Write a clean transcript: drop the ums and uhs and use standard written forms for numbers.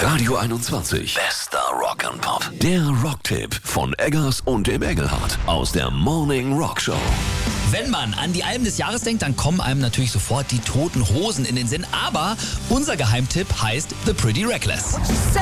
Radio 21. Bester Rock'n'Pop. Der Rocktipp von Eggers und dem Engelhardt aus der Morning Rock Show. Wenn man an die Alben des Jahres denkt, dann kommen einem natürlich sofort die Toten Hosen in den Sinn. Aber unser Geheimtipp heißt The Pretty Reckless.